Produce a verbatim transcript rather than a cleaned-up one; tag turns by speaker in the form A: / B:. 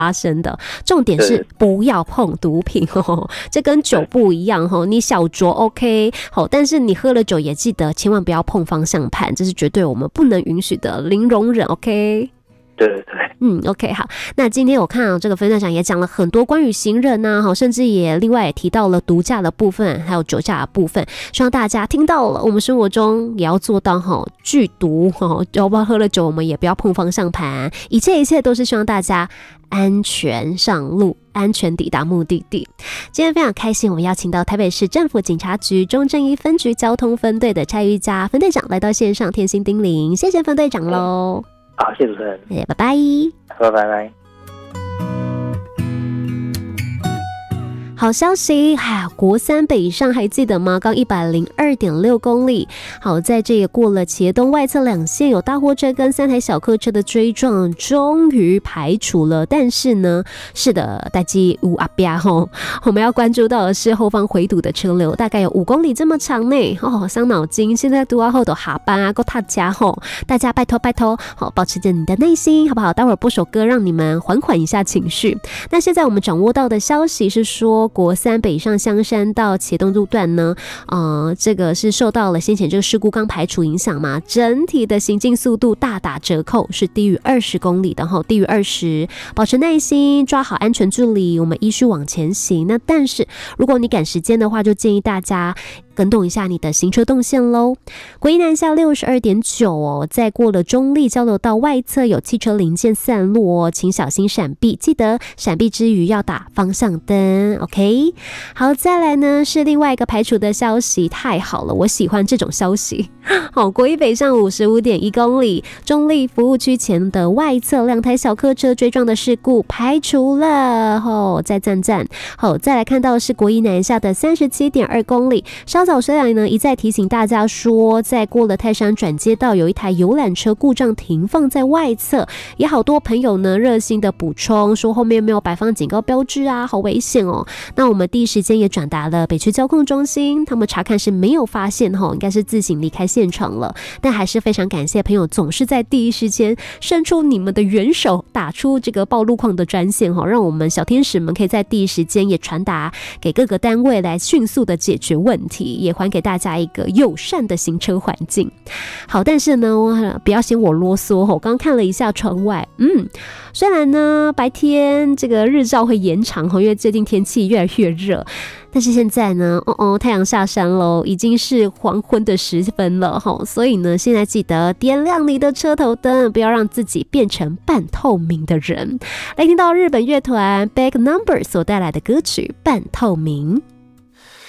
A: 发生的。重点是不要碰毒品哦，这跟酒不一样哦，你小酌 OK 好，但是你喝了酒也记得千万不要碰方向盘，这是绝对我们不能允许的，零容忍 OK。
B: 对对对，
A: 嗯 ，OK， 好。那今天我看到这个分队长也讲了很多关于行人呐、啊，甚至也另外也提到了毒驾的部分，还有酒驾的部分，希望大家听到了，我们生活中也要做到哈拒毒哈，要不然喝了酒我们也不要碰方向盘，一切一切都是希望大家安全上路，安全抵达目的地。今天非常开心，我们邀请到台北市政府警察局中正一分局交通分队的蔡玉嘉分队长来到线上贴心叮咛，谢谢分队长喽。
B: 好，谢谢主持人，
A: 谢谢，拜拜，
B: 拜拜拜。
A: 好消息，哎，国三北上还记得吗？刚一百零二点六公里。好在这也过了茄东外侧两线有大货车跟三台小客车的追撞，终于排除了。但是呢，是的，代志有阿彪吼，我们要关注到的是后方回堵的车流，大概有五公里这么长呢，哦，伤脑筋。现在堵完后的下班啊，够大家吼，大家拜托拜托，好，保持着你的耐心，好不好？待会儿播首歌，让你们缓缓一下情绪。那现在我们掌握到的消息是说，国三北上香山到茄东路段呢，呃，这个是受到了先前这个事故刚排除影响嘛，整体的行进速度大打折扣，是低于二十公里的哈，低于二十，保持耐心，抓好安全距离，我们依序往前行。那但是如果你赶时间的话，就建议大家跟动一下你的行车动线喽。国一南下六十二点九哦，在过了中立交流道外侧有汽车零件散落哦，请小心闪避，记得闪避之余要打方向灯 ，OK。好，再来呢是另外一个排除的消息，太好了，我喜欢这种消息。好，国一北上五十五点一公里，中立服务区前的外侧两台小客车追撞的事故排除了，哦，再赞赞。好，再来看到的是国一南下的三十七点二公里，稍早虽然呢一再提醒大家说，在过了泰山转接道有一台游览车故障停放在外侧，也好多朋友呢热心的补充说后面没有摆放警告标志啊，好危险哦。那我们第一时间也转达了北区交控中心，他们查看是没有发现吼，应该是自行离开现场了。但还是非常感谢朋友总是在第一时间伸出你们的援手，打出这个报路况的专线吼，让我们小天使们可以在第一时间也传达给各个单位来迅速的解决问题，也还给大家一个友善的行车环境。好，但是呢，不要嫌我啰嗦吼，刚刚看了一下窗外，嗯，虽然呢白天这个日照会延长吼，因为最近天气越来越热。但是现在呢，哦哦，太阳下山喽，已经是黄昏的时分了吼，所以呢，现在记得点亮你的车头灯，不要让自己变成半透明的人。来听到日本乐团 Back Number 所带来的歌曲《半透明》。